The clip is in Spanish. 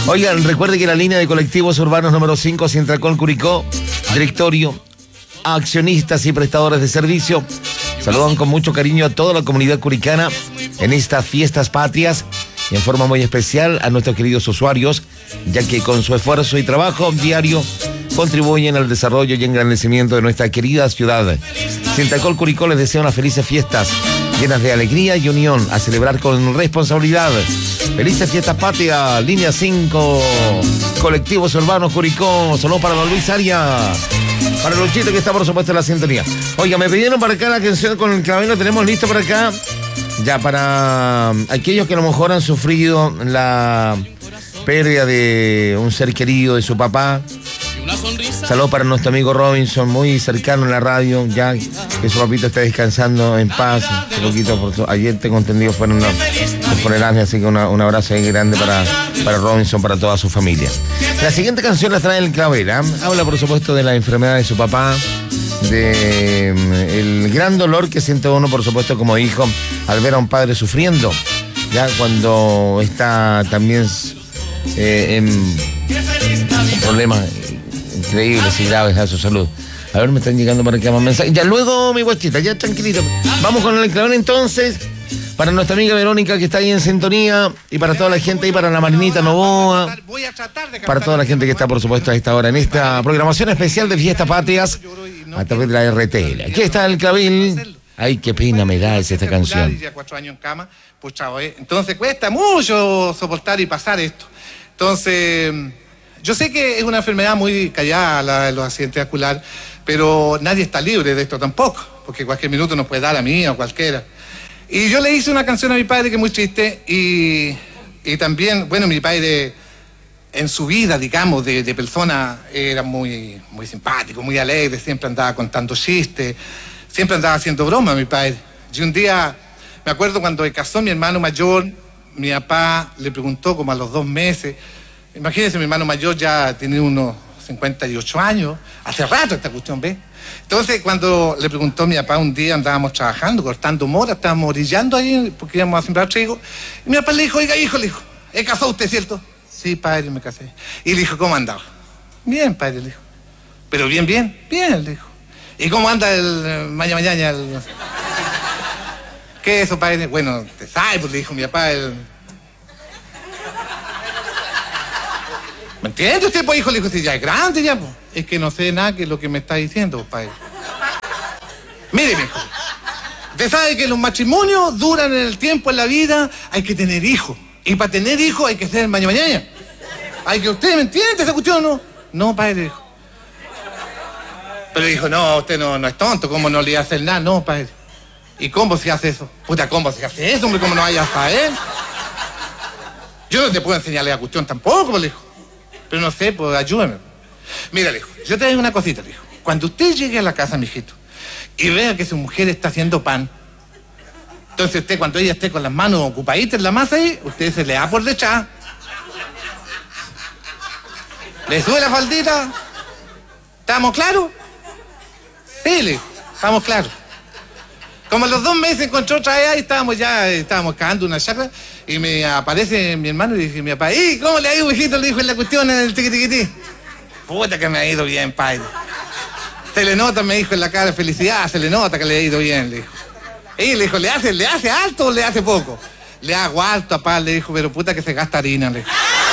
Oigan, recuerde que la línea de colectivos urbanos número 5, Sintracol Curicó, directorio, accionistas y prestadores de servicio, saludan con mucho cariño a toda la comunidad curicana en estas fiestas patrias y en forma muy especial a nuestros queridos usuarios, ya que con su esfuerzo y trabajo diario contribuyen al desarrollo y engrandecimiento de nuestra querida ciudad. Sintracol Curicó les desea unas felices fiestas llenas de alegría y unión, a celebrar con responsabilidad. Felices fiestas patrias, línea 5, colectivos urbanos Curicó. Saludos para don Luis Arias, para Luchito que está por supuesto en la sintonía. Oiga, me pidieron para acá la canción con el clavel, lo tenemos listo para acá. Ya para aquellos que a lo mejor han sufrido la pérdida de un ser querido, de su papá. Saludos para nuestro amigo Robinson, muy cercano en la radio, ya que su papito está descansando en paz. Un poquito ayer tengo entendido fueron los funerales, así que un abrazo ahí grande para Robinson, para toda su familia. La siguiente canción la trae el clavel, ¿eh? Habla por supuesto de la enfermedad de su papá, de el gran dolor que siente uno por supuesto como hijo al ver a un padre sufriendo, ya cuando está también en problemas increíbles y graves a su salud. A ver, me están llegando para acá más mensajes. Ya luego, mi guachita, ya tranquilito. Vamos con el clavón entonces. Para nuestra amiga Verónica que está ahí en sintonía. Y para toda la gente ahí, para la Marinita Novoa. Para toda la gente que está, por supuesto, a esta hora en esta programación especial de Fiestas Patrias a través de la RTL. Aquí está el clavel. Ay, qué pena me da esta canción. Ya 4 años en cama, pues chavo, entonces cuesta mucho soportar y pasar esto. Entonces, yo sé que es una enfermedad muy callada, la de los accidentes vasculares, pero nadie está libre de esto tampoco, porque cualquier minuto nos puede dar a mí o a cualquiera. Y yo le hice una canción a mi padre que es muy triste, y también, bueno, mi padre en su vida, digamos, de persona, era muy, muy simpático, muy alegre, siempre andaba contando chistes, siempre andaba haciendo bromas mi padre. Y un día, me acuerdo cuando se casó mi hermano mayor, mi papá le preguntó como a los 2 meses, imagínense, mi hermano mayor ya tiene unos 58 años, hace rato esta cuestión, ¿ves? Entonces, cuando le preguntó a mi papá un día, andábamos trabajando, cortando mora, estábamos orillando ahí, porque íbamos a sembrar trigo, y mi papá le dijo, oiga, hijo, le dijo, ¿he casado usted, cierto? Sí, padre, me casé. Y le dijo, ¿cómo andaba? Bien, padre, le dijo. ¿Pero bien, bien? Bien, le dijo. ¿Y cómo anda el mañana? ¿Qué es eso, padre? Bueno, te sabe, pues le dijo mi papá, ¿me entiende usted, pues, hijo? Le dijo, si ya es grande ya, pues. Es que no sé nada que es lo que me está diciendo, padre. Mire, hijo. Usted sabe que los matrimonios duran en el tiempo, en la vida, hay que tener hijos. Y para tener hijos hay que ser mañana. Hay que, ¿usted me entiende esa cuestión o no? No, padre, dijo. Pero dijo, no, usted no es tonto, ¿cómo no le iba a hacer nada? No, padre. ¿Y cómo se hace eso? Puta, ¿cómo se hace eso, hombre? ¿Cómo no vaya a saber? Yo no te puedo enseñarle la cuestión tampoco, le dijo. Pero no sé, pues ayúdame. Mira, le dijo, yo te digo una cosita, le dijo. Cuando usted llegue a la casa, mijito, y vea que su mujer está haciendo pan, entonces usted, cuando ella esté con las manos ocupaditas en la masa ahí, usted se le da por detrás, le sube la faldita. ¿Estamos claros? Sí, le dijo, estamos claros. Como a los 2 meses encontró otra vez, ahí estábamos cavando una chacra, y me aparece mi hermano y dice mi papá, ¿y cómo le ha ido, hijito? Le dijo en la cuestión, en el tiquitiquití. Puta que me ha ido bien, padre. Se le nota, me dijo en la cara de felicidad, se le nota que le ha ido bien, le dijo. Y le dijo, ¿le hace alto o le hace poco? Le hago alto, papá, le dijo, pero puta que se gasta harina, le dijo.